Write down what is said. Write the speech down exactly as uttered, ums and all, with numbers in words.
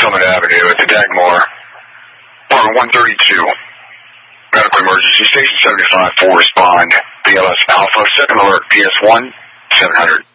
Tillman Avenue at the Dagmar. Or one thirty-two. Medical emergency. Station seventy-five, four respond. B L S Alpha, second alert, P S one, seven hundred.